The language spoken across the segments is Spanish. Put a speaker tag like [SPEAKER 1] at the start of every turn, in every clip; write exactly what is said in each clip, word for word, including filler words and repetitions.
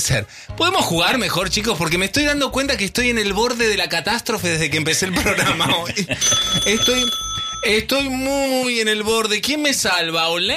[SPEAKER 1] ser. ¿Podemos jugar mejor, chicos? Porque me estoy dando cuenta que estoy en el borde de la catástrofe desde que empecé el programa hoy. Estoy, estoy muy en el borde. ¿Quién me salva? Hola.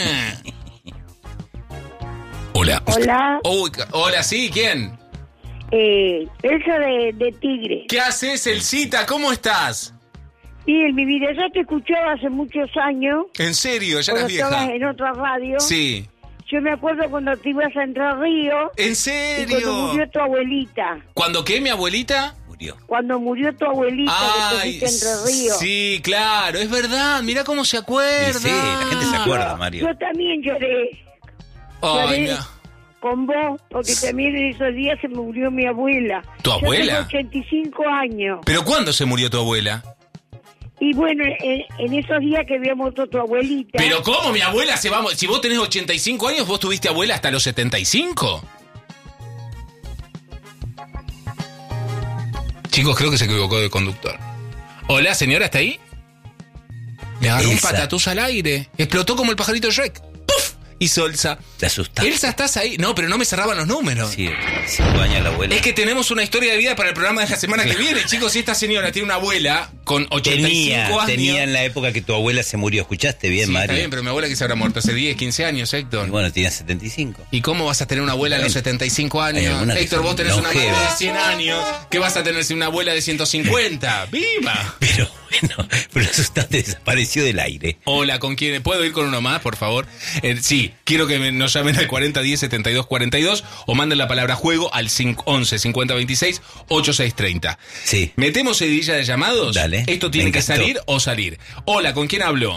[SPEAKER 1] Hola.
[SPEAKER 2] Hola.
[SPEAKER 1] Oh, hola, sí, ¿quién?
[SPEAKER 2] Eh, Elsa de, de Tigre.
[SPEAKER 1] ¿Qué haces, Elsita? ¿Cómo estás?
[SPEAKER 2] Y mi vida, yo te escuchaba hace muchos años.
[SPEAKER 1] ¿En serio? ¿Ya
[SPEAKER 2] cuando
[SPEAKER 1] eras vieja?
[SPEAKER 2] estabas en otra radio.
[SPEAKER 1] Sí.
[SPEAKER 2] Yo me acuerdo cuando te ibas a Entre Ríos.
[SPEAKER 1] ¿En
[SPEAKER 2] Y
[SPEAKER 1] serio?
[SPEAKER 2] cuando murió tu abuelita.
[SPEAKER 1] ¿Cuándo qué, mi abuelita?
[SPEAKER 3] Murió.
[SPEAKER 2] Cuando murió tu abuelita, que te
[SPEAKER 1] Ay,
[SPEAKER 2] fuiste a Entre Ríos.
[SPEAKER 1] sí, claro, es verdad. Mirá cómo se acuerda.
[SPEAKER 3] Sí, la gente se acuerda, Mario.
[SPEAKER 2] Yo también lloré.
[SPEAKER 1] Ay,
[SPEAKER 2] Lloré
[SPEAKER 1] mira.
[SPEAKER 2] con vos, porque también en esos días se murió mi abuela.
[SPEAKER 1] ¿Tu abuela?
[SPEAKER 2] Yo tengo ochenta y cinco años.
[SPEAKER 1] ¿Pero cuándo se murió tu abuela?
[SPEAKER 2] Y bueno, en, en esos días que había muerto tu abuelita.
[SPEAKER 1] ¿Pero cómo? Mi abuela se va... a mo- Si vos tenés ochenta y cinco años, ¿vos tuviste abuela hasta los setenta y cinco? Chicos, creo que se equivocó de conductor. Hola, señora, ¿está ahí? Le agarró un
[SPEAKER 3] Elsa.
[SPEAKER 1] patatús al aire. Explotó como el pajarito de Shrek. ¡Puf! Hizo Elsa.
[SPEAKER 3] Te asustaste.
[SPEAKER 1] Elsa, ¿estás ahí? No, pero no me cerraban los números.
[SPEAKER 3] Sí, cinco años la abuela.
[SPEAKER 1] Es que tenemos una historia de vida para el programa de la semana que viene. Chicos, si esta señora tiene una abuela con ochenta y cinco
[SPEAKER 3] tenía,
[SPEAKER 1] años...
[SPEAKER 3] tenía en la época que tu abuela se murió. ¿Escuchaste bien,
[SPEAKER 1] Sí,
[SPEAKER 3] Mario?
[SPEAKER 1] está bien, pero mi abuela que se habrá muerto hace diez, quince años, Héctor.
[SPEAKER 3] Y bueno, tenía setenta y cinco.
[SPEAKER 1] ¿Y cómo vas a tener una abuela a los
[SPEAKER 3] Bueno,
[SPEAKER 1] setenta y cinco
[SPEAKER 3] hay
[SPEAKER 1] años?
[SPEAKER 3] algunas que
[SPEAKER 1] Héctor,
[SPEAKER 3] son
[SPEAKER 1] vos tenés una madre
[SPEAKER 3] longevas.
[SPEAKER 1] de cien años. ¿Qué vas a tener si una abuela de ciento cincuenta? ¡Viva!
[SPEAKER 3] Pero bueno, pero asustaste, desapareció del aire.
[SPEAKER 1] Hola, ¿con quién? ¿Puedo ir con uno más, por favor? Eh, sí, quiero que me- nos llamen al cuarenta diez setenta y dos cuarenta y dos o manden la palabra juego al once cincuenta veintiséis ochenta y seis treinta.
[SPEAKER 3] Sí.
[SPEAKER 1] ¿Metemos seguidilla de llamados?
[SPEAKER 3] Dale,
[SPEAKER 1] ¿Esto tiene
[SPEAKER 3] me
[SPEAKER 1] que
[SPEAKER 3] encantó.
[SPEAKER 1] salir o salir? Hola, ¿con quién hablo?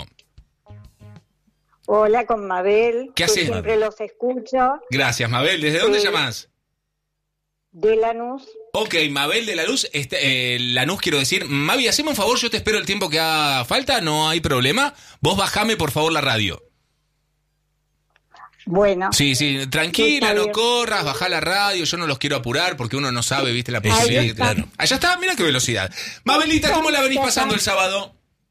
[SPEAKER 2] Hola, con Mabel.
[SPEAKER 1] ¿Qué
[SPEAKER 2] que
[SPEAKER 1] haces,
[SPEAKER 2] siempre los escucho.
[SPEAKER 1] Gracias, Mabel. ¿Desde dónde
[SPEAKER 2] Sí.
[SPEAKER 1] llamás?
[SPEAKER 2] De Lanús.
[SPEAKER 1] Ok, Mabel de la Luz, este, eh, Lanús quiero decir, Mavi, haceme un favor, yo te espero el tiempo que haga falta, no hay problema. Vos bajame por favor la radio.
[SPEAKER 2] Bueno.
[SPEAKER 1] Sí, sí, tranquila,
[SPEAKER 2] Está
[SPEAKER 1] no
[SPEAKER 2] bien.
[SPEAKER 1] corras, bajá la radio, yo no los quiero apurar porque uno no sabe, viste, la
[SPEAKER 3] Ahí
[SPEAKER 1] posibilidad.
[SPEAKER 2] está.
[SPEAKER 1] Claro. Allá está, mira qué velocidad. Mabelita, ¿cómo la venís pasando el sábado?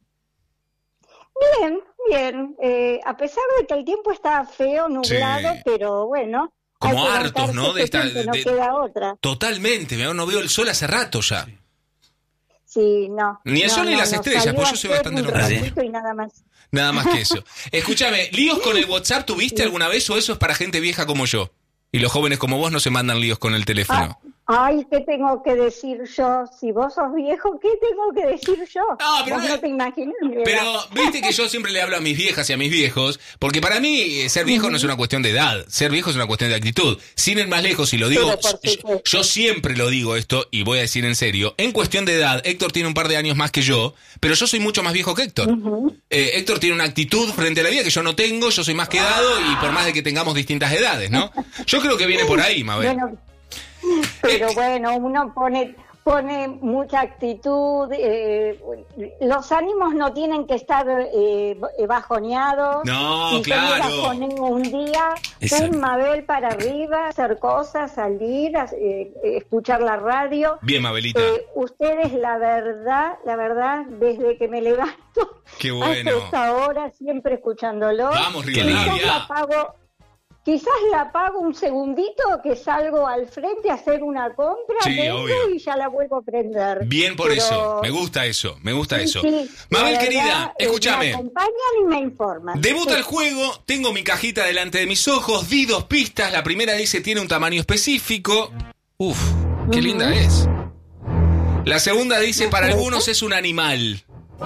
[SPEAKER 2] Bien, bien. Eh, a pesar de que el tiempo está feo, nublado,
[SPEAKER 1] Sí.
[SPEAKER 2] pero bueno.
[SPEAKER 1] Como
[SPEAKER 2] hay que
[SPEAKER 1] hartos,
[SPEAKER 2] bancarse
[SPEAKER 1] ¿no? De
[SPEAKER 2] este
[SPEAKER 1] esta-
[SPEAKER 2] tiempo,
[SPEAKER 1] de-
[SPEAKER 2] no queda otra.
[SPEAKER 1] Totalmente, me- no veo el sol hace rato ya.
[SPEAKER 2] Sí, no.
[SPEAKER 1] Ni el
[SPEAKER 2] no,
[SPEAKER 1] sol ni
[SPEAKER 2] no,
[SPEAKER 1] las
[SPEAKER 2] no,
[SPEAKER 1] estrellas,
[SPEAKER 2] salió
[SPEAKER 1] pues yo soy
[SPEAKER 2] ayer
[SPEAKER 1] bastante
[SPEAKER 2] un
[SPEAKER 1] normal.
[SPEAKER 2] ratito y nada más.
[SPEAKER 1] Nada más que eso. Escúchame, ¿líos con el WhatsApp tuviste alguna vez o eso es para gente vieja como yo? Y los jóvenes como vos no se mandan líos con el teléfono.
[SPEAKER 2] Ah, ay, ¿qué tengo que decir yo? Si vos sos viejo, ¿qué tengo que decir yo?
[SPEAKER 1] No, pero
[SPEAKER 2] vos
[SPEAKER 1] no-
[SPEAKER 2] no te imaginas mi edad.
[SPEAKER 1] Pero viste que yo siempre le hablo a mis viejas y a mis viejos, porque para mí eh, ser viejo no es una cuestión de edad, ser viejo es una cuestión de actitud. Sin ir más lejos, y lo digo,
[SPEAKER 2] Pero por
[SPEAKER 1] yo,
[SPEAKER 2] supuesto.
[SPEAKER 1] yo siempre lo digo esto, y voy a decir en serio, en cuestión de edad, Héctor tiene un par de años más que yo, pero yo soy mucho más viejo que Héctor. Eh, Héctor tiene una actitud frente a la vida que yo no tengo, yo soy más quedado, y por más de que tengamos distintas edades, ¿no? Yo creo que viene por ahí, Mabel.
[SPEAKER 2] Bueno, pero bueno, uno pone pone mucha actitud, eh, los ánimos no tienen que estar eh, bajoneados.
[SPEAKER 1] No,
[SPEAKER 2] si
[SPEAKER 1] claro.
[SPEAKER 2] yo me bajoneo un día,
[SPEAKER 3] Exacto.
[SPEAKER 2] un Mabel para arriba, hacer cosas, salir, a- eh, escuchar la radio.
[SPEAKER 1] Bien, Mabelita.
[SPEAKER 2] Eh, ustedes, la verdad, la verdad, desde que me levanto
[SPEAKER 1] Qué bueno.
[SPEAKER 2] hasta esta hora, siempre escuchándolo.
[SPEAKER 1] Vamos,
[SPEAKER 3] Qué
[SPEAKER 2] Quizás
[SPEAKER 1] Rivadavia.
[SPEAKER 2] la apago, quizás la apago un segundito que salgo al frente a hacer una compra,
[SPEAKER 1] Sí,
[SPEAKER 2] vengo
[SPEAKER 1] obvio.
[SPEAKER 2] y ya la vuelvo a prender.
[SPEAKER 1] Bien por
[SPEAKER 2] Pero-
[SPEAKER 1] eso, me gusta eso, me gusta
[SPEAKER 2] Sí,
[SPEAKER 1] eso.
[SPEAKER 2] sí,
[SPEAKER 1] Mabel,
[SPEAKER 2] la
[SPEAKER 1] querida,
[SPEAKER 2] verdad, eh,
[SPEAKER 1] escúchame.
[SPEAKER 2] Me acompañan y me informan.
[SPEAKER 1] Debuta
[SPEAKER 2] Sí.
[SPEAKER 1] el juego, tengo mi cajita delante de mis ojos, di dos pistas, la primera dice tiene un tamaño específico. Uf, qué linda es. La segunda dice para algunos es un animal.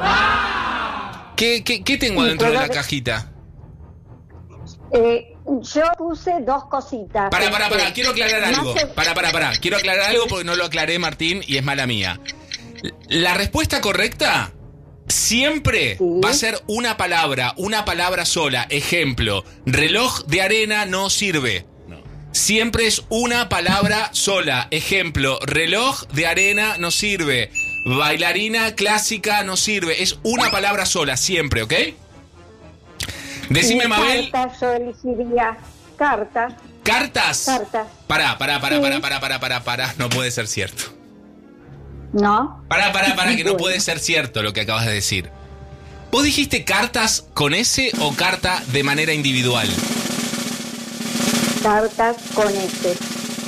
[SPEAKER 1] ¿Qué, qué, qué tengo
[SPEAKER 2] Sí,
[SPEAKER 1] adentro de
[SPEAKER 2] pero-
[SPEAKER 1] la cajita?
[SPEAKER 2] Eh, yo puse dos cositas.
[SPEAKER 1] Para, para, para,
[SPEAKER 2] Este,
[SPEAKER 1] quiero aclarar
[SPEAKER 2] más
[SPEAKER 1] algo.
[SPEAKER 2] que-
[SPEAKER 1] Para, para, para, quiero aclarar algo porque no lo aclaré, Martín, y es mala mía. La respuesta correcta siempre
[SPEAKER 2] Sí.
[SPEAKER 1] va a ser una palabra, una palabra sola. Ejemplo, reloj de arena no sirve.
[SPEAKER 3] No.
[SPEAKER 1] Siempre es una palabra sola. Ejemplo, reloj de arena no sirve. Bailarina clásica no sirve. Es una palabra sola, siempre, ¿ok? Decime,
[SPEAKER 2] y
[SPEAKER 1] Mabel.
[SPEAKER 2] Cartas, yo elegiría cartas,
[SPEAKER 1] ¿Cartas?
[SPEAKER 2] cartas.
[SPEAKER 1] Pará, pará, pará,
[SPEAKER 2] Sí.
[SPEAKER 1] pará, pará, pará, pará, pará. No puede ser cierto.
[SPEAKER 2] ¿No?
[SPEAKER 1] Pará, pará, pará, que no
[SPEAKER 2] Bueno.
[SPEAKER 1] puede ser cierto lo que acabas de decir. ¿Vos dijiste cartas con S o carta de manera individual?
[SPEAKER 2] Cartas con este.